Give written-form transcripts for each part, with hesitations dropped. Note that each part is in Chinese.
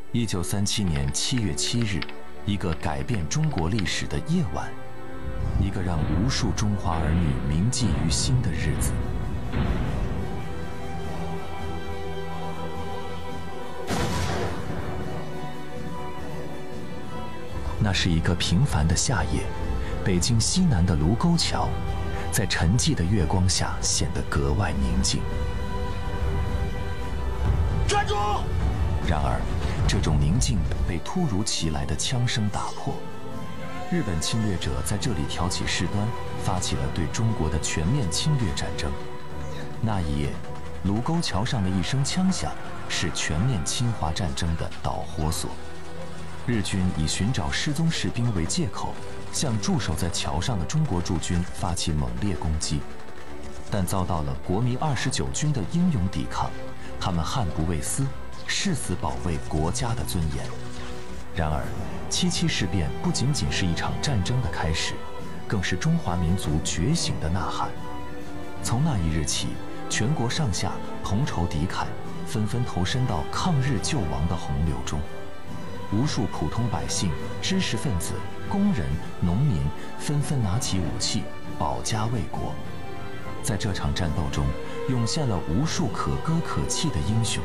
1937年7月7日，一个改变中国历史的夜晚，一个让无数中华儿女铭记于心的日子。那是一个平凡的夏夜，北京西南的卢沟桥，在沉寂的月光下显得格外宁静。 站住！ 然而，这种宁静被突如其来的枪声打破。日本侵略者在这里挑起事端，发起了对中国的全面侵略战争。那一夜，卢沟桥上的一声枪响，是全面侵华战争的导火索。日军以寻找失踪士兵为借口，向驻守在桥上的中国驻军发起猛烈攻击，但遭到了国民29军的英勇抵抗，他们悍不畏私，誓死保卫国家的尊严。然而，77事变不仅仅是一场战争的开始，更是中华民族觉醒的呐喊。从那一日起，全国上下同仇敌忾，纷纷投身到抗日救亡的洪流中。无数普通百姓、知识分子、工人、农民纷纷拿起武器，保家卫国。在这场战斗中，涌现了无数可歌可泣的英雄。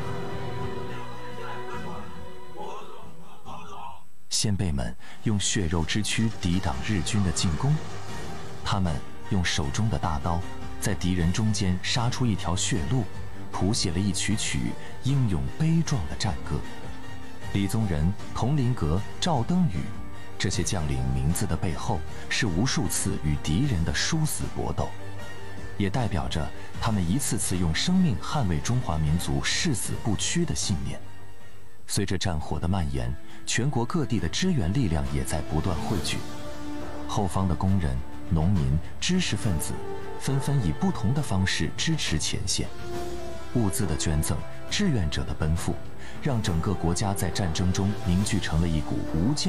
先辈们用血肉之躯抵挡日军的进攻，他们用手中的大刀，在敌人中间杀出一条血路，谱写了一曲曲英勇悲壮的战歌。李宗仁、佟麟阁、赵登禹，这些将领名字的背后，是无数次与敌人的殊死搏斗，也代表着他们一次次用生命捍卫中华民族誓死不屈的信念。随着战火的蔓延，全国各地的支援力量也在不断汇聚。后方的工人、农民、知识分子纷纷以不同的方式支持前线。物资的捐赠、志愿者的奔赴，让整个国家在战争中凝聚成了一股无间